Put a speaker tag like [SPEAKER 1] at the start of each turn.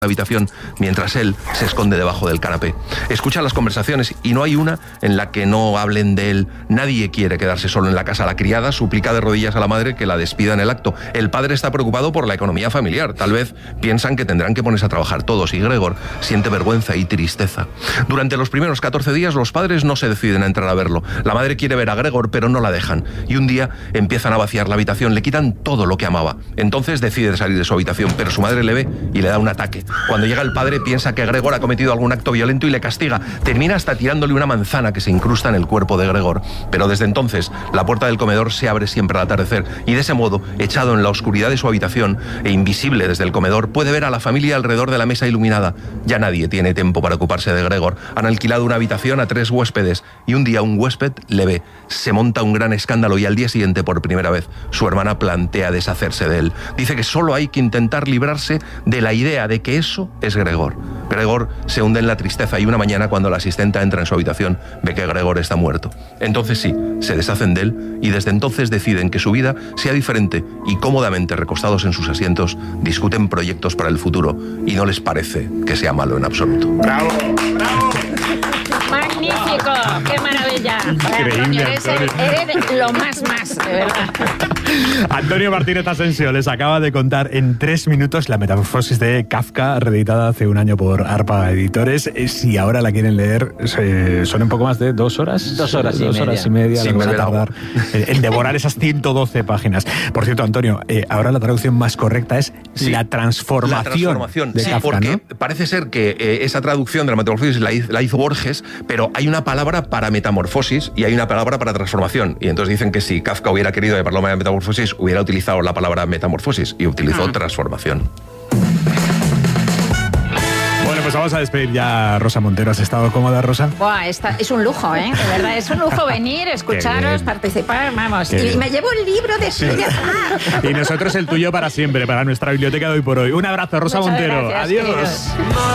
[SPEAKER 1] habitación mientras él se esconde debajo del canapé. Escucha las conversaciones y no hay una en la que no hablen de él. Nadie quiere quedarse solo en la casa. La criada suplica de rodillas a la madre que la despida en el acto. El padre está preocupado por la economía familiar. Tal vez piensan que tendrán que ponerse a trabajar todos y Gregor siente vergüenza y tristeza. Durante los primeros 14 días los padres no se deciden a entrar a verlo. La madre quiere ver a Gregor pero no la dejan. Y un día empiezan a vaciar la habitación, le quitan todo lo que amaba. Entonces decide salir de su habitación, pero su madre le ve y le da un ataque. Cuando llega el padre piensa que Gregor ha cometido algún acto violento y le castiga. Termina hasta tirándole una manzana que se incrusta en el cuerpo de Gregor. Pero desde entonces la puerta del comedor se abre siempre al atardecer y de ese modo, echado en la oscuridad de su habitación e invisible desde el comedor, puede ver a la familia alrededor de la mesa iluminada. Ya nadie tiene tiempo para ocuparse de Gregor. Han alquilado una habitación a 3 huéspedes y un día un huésped le ve. Se monta un gran escándalo y al día siguiente, por primera vez, su hermana plantea deshacerse de él. Dice que solo hay que intentar librarse de la idea de que eso es Gregor. Gregor se hunde en la tristeza y una mañana, cuando la asistenta entra en su habitación, ve que Gregor está muerto. Entonces sí, se deshacen de él y desde entonces deciden que su vida sea diferente y cómodamente recostados en sus asientos discuten proyectos para el futuro y no les parece que sea malo en absoluto.
[SPEAKER 2] ¡Bravo! ¡Bravo!
[SPEAKER 3] ¡Magnífico! ¡Qué maravilla!
[SPEAKER 2] Increíble,
[SPEAKER 3] Antonio, eres lo más, de verdad.
[SPEAKER 2] Antonio Martínez Asensio les acaba de contar en 3 minutos la metamorfosis de Kafka, reeditada hace un año por ARPA Editores. Si ahora la quieren leer, son un poco más de 2 horas.
[SPEAKER 4] 2 horas y
[SPEAKER 2] 2
[SPEAKER 4] media.
[SPEAKER 2] horas y media.
[SPEAKER 1] Sin
[SPEAKER 2] Van a
[SPEAKER 1] beber agua.
[SPEAKER 2] tardar en devorar esas 112 páginas. Por cierto, Antonio, ahora la traducción más correcta es la transformación de
[SPEAKER 1] sí,
[SPEAKER 2] Kafka,
[SPEAKER 1] porque
[SPEAKER 2] ¿no?
[SPEAKER 1] parece ser que esa traducción de la metamorfosis la hizo Borges, pero hay una palabra para metamorfosis y hay una palabra para transformación. Y entonces dicen que si Kafka hubiera querido hablar de metamorfosis, hubiera utilizado la palabra metamorfosis y utilizó transformación.
[SPEAKER 2] Bueno, pues vamos a despedir ya a Rosa Montero. ¿Has estado cómoda, Rosa?
[SPEAKER 3] Buah, es un lujo, ¿eh? De verdad, es un lujo venir, escucharos, participar, vamos.
[SPEAKER 2] Qué
[SPEAKER 3] Y
[SPEAKER 2] bien.
[SPEAKER 3] me llevo el libro de Silvia.
[SPEAKER 2] Y nosotros el tuyo para siempre, para nuestra biblioteca de hoy por hoy. Un abrazo, Rosa
[SPEAKER 3] Muchas
[SPEAKER 2] Montero.
[SPEAKER 3] gracias,
[SPEAKER 2] Adiós.
[SPEAKER 3] queridos.